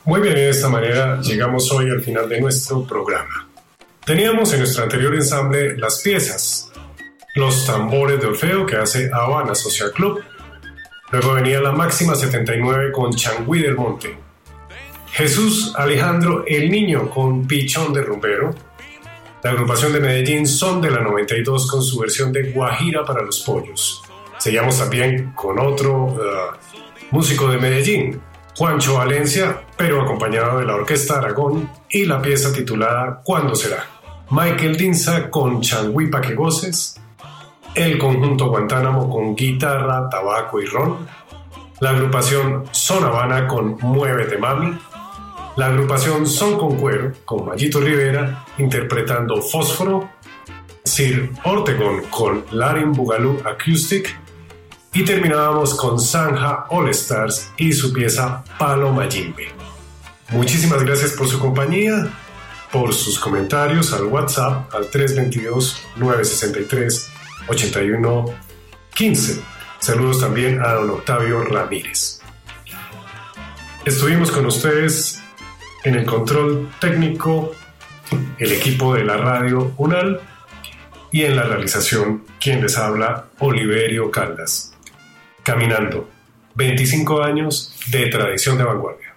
Muy bien, de esta manera llegamos hoy al final de nuestro programa. Teníamos en nuestro anterior ensamble las piezas, los tambores de Orfeo que hace Habana Social Club. Luego venía la Máxima 79 con Changüí del Monte. Jesús Alejandro el Niño con Pichón de Rumbero. La agrupación de Medellín Son de la 92 con su versión de Guajira para los Pollos. Seguimos también con otro músico de Medellín, Juancho Valencia, pero acompañado de la Orquesta Aragón y la pieza titulada ¿Cuándo será? Michael Dinsa con Changüí pa' que goces. El conjunto Guantánamo con guitarra, tabaco y ron. La agrupación Son Habana con Muévete Mami. La agrupación Son con Cuero con Mayito Rivera interpretando Fósforo. Sir Ortegon con Larin Bugalú Acoustic. Y terminábamos con Zanja All Stars y su pieza Palo Mayimbe. Muchísimas gracias por su compañía, por sus comentarios al WhatsApp al 322-963-8115. Saludos también a don Octavio Ramírez. Estuvimos con ustedes en el control técnico, el equipo de la radio UNAL, y en la realización, quien les habla, Oliverio Caldas. Caminando, 25 años de tradición de vanguardia.